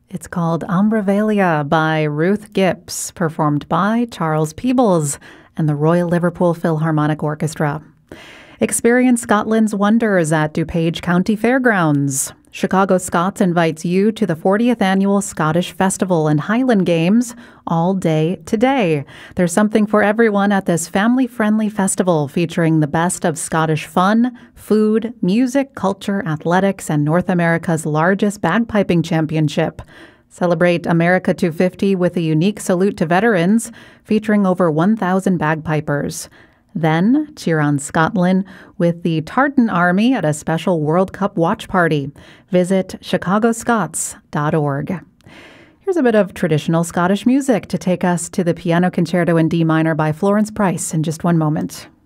It's called Umbravalia by Ruth Gips, performed by Charles Peebles and the Royal Liverpool Philharmonic Orchestra. Experience Scotland's wonders at DuPage County Fairgrounds. Chicago Scots invites you to the 40th Annual Scottish Festival and Highland Games all day today. There's something for everyone at this family-friendly festival featuring the best of Scottish fun, food, music, culture, athletics, and North America's largest bagpiping championship. Celebrate America 250 with a unique salute to veterans featuring over 1,000 bagpipers. Then, cheer on Scotland with the Tartan Army at a special World Cup watch party. Visit chicagoscots.org. Here's a bit of traditional Scottish music to take us to the Piano Concerto in D minor by Florence Price in just one moment.